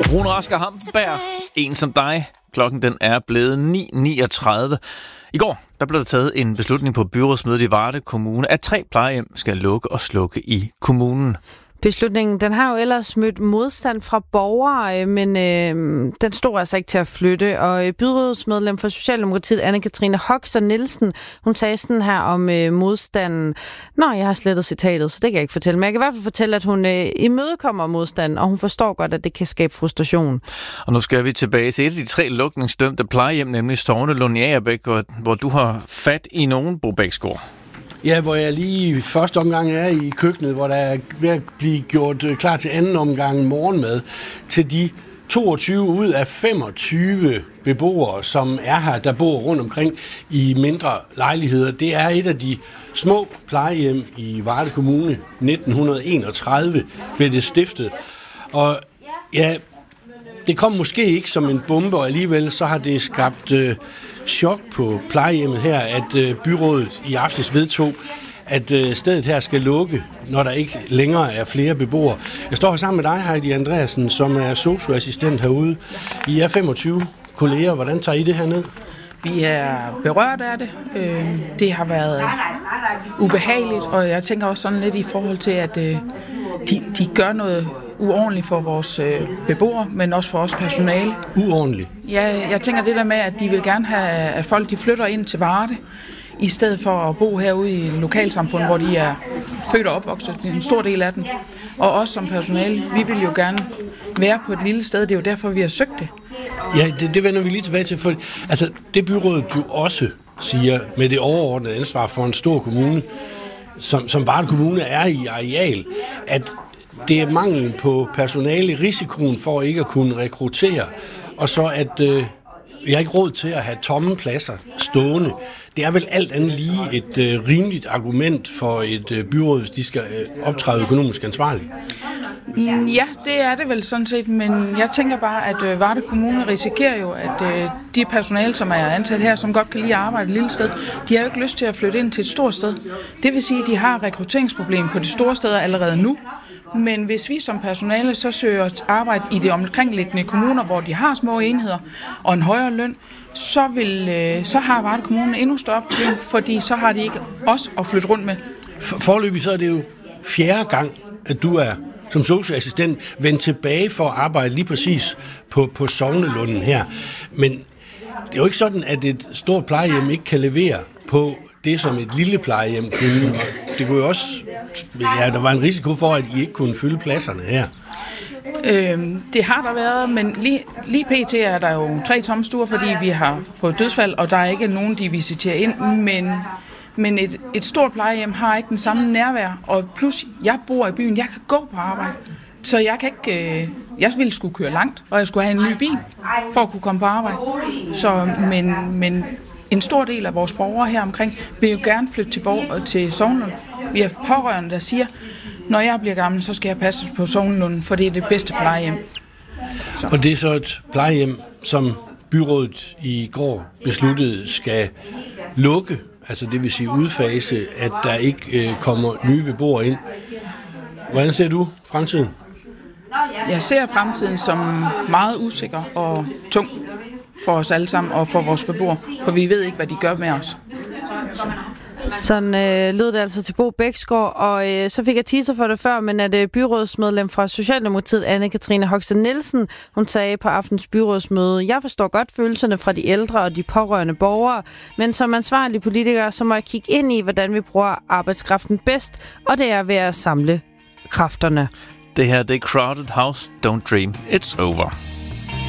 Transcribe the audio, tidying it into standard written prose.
Rune Rasker Hamberg, en som dig. Klokken den er blevet 9:39. I går der blev der taget en beslutning på byrådsmødet i Varde Kommune, at 3 plejehjem skal lukke og slukke i kommunen. Beslutningen den har jo ellers mødt modstand fra borgere, men den stod altså ikke til at flytte. Og byrådsmedlem for Socialdemokratiet, Anne-Katrine Hoxter Nielsen, hun sagde sådan her om modstanden. Nå, jeg har slettet citatet, så det kan jeg ikke fortælle. Men jeg kan i hvert fald fortælle, at hun imødekommer modstanden, og hun forstår godt, at det kan skabe frustration. Og nu skal vi tilbage til et af de 3 lukningsdømte plejehjem, nemlig Sovnelund i Agerbæk, hvor du har fat i nogen, Bo Bæksgaard. Ja, hvor jeg lige i første omgang er i køkkenet, hvor der er ved at blive gjort klar til anden omgang morgenmad til de 22 ud af 25 beboere, som er her, der bor rundt omkring i mindre lejligheder. Det er et af de små plejehjem i Varde Kommune. 1931 blev det stiftet. Og ja, det kom måske ikke som en bombe, og alligevel så har det skabt chok på plejehjemmet her, at byrådet i aftes vedtog, at stedet her skal lukke, når der ikke længere er flere beboere. Jeg står her sammen med dig, Heidi Andreasen, som er socioassistent herude. I er 25 kolleger. Hvordan tager I det her ned? Vi er berørt af det. Det har været ubehageligt, og jeg tænker også sådan lidt i forhold til, at de gør noget uordentligt for vores beboere, men også for os personale. Uordentligt? Ja, jeg tænker det der med, at de vil gerne have, at folk de flytter ind til Varde, i stedet for at bo herude i lokalsamfundet, hvor de er født og opvokset, en stor del af dem. Og også som personale, vi vil jo gerne være på et lille sted, det er jo derfor, vi har søgt det. Ja, det vender vi lige tilbage til, for altså, det byrådet jo også siger, med det overordnede ansvar for en stor kommune, som Varde Kommune er i areal, at det er manglen på personale, risikoen for ikke at kunne rekruttere, og så at jeg har ikke råd til at have tomme pladser stående. Det er vel alt andet lige et rimeligt argument for et byråd, hvis de skal optræde økonomisk ansvarligt. Ja, det er det vel sådan set, men jeg tænker bare, at Varde Kommune risikerer jo, at de personale, som er ansat her, som godt kan lide at arbejde et lille sted, de har jo ikke lyst til at flytte ind til et stort sted. Det vil sige, at de har rekrutteringsproblem på de store steder allerede nu. Men hvis vi som personale så søger arbejde i de omkringliggende kommuner, hvor de har små enheder og en højere løn, så har Varde Kommune endnu større problem, fordi så har de ikke os at flytte rundt med. Foreløbig så er det jo 4. gang, at du er som socioassistent vendt tilbage for at arbejde lige præcis på Sovnelunden her. Men det er jo ikke sådan, at et stort plejehjem ikke kan levere på det, som et lille plejehjem kunne. Det kunne jo også, ja, der var en risiko for, at I ikke kunne fylde pladserne her. Det har der været, men lige pt. Er der jo 3 tomme stuer, fordi vi har fået dødsfald, og der er ikke nogen, de visiterer ind. Men et stort plejehjem har ikke den samme nærvær, og plus jeg bor i byen, jeg kan gå på arbejde. Så jeg kan ikke, jeg ville skulle køre langt, og jeg skulle have en ny bil for at kunne komme på arbejde. Så, men en stor del af vores borgere her omkring vil jo gerne flytte til Sovnelund. Vi har pårørende, der siger, når jeg bliver gammel, så skal jeg passe på Sovnelund, for det er det bedste plejehjem. Så. Og det er så et plejehjem, som byrådet i går besluttede skal lukke, altså det vil sige udfase, at der ikke kommer nye beboere ind. Hvordan ser du fremtiden? Jeg ser fremtiden som meget usikker og tung for os alle sammen og for vores beboere, for vi ved ikke, hvad de gør med os. Sådan lød det altså til Bo Bæksgaard, og så fik jeg teaser for det før, men at byrådsmedlem fra Socialdemokratiet, Anne-Katrine Hoxter Nielsen, hun sagde på aftens byrådsmøde, jeg forstår godt følelserne fra de ældre og de pårørende borgere, men som ansvarlige politikere, så må jeg kigge ind i, hvordan vi bruger arbejdskraften bedst, og det er ved at samle kræfterne. Det her, det er Crowded House, Don't Dream, It's Over.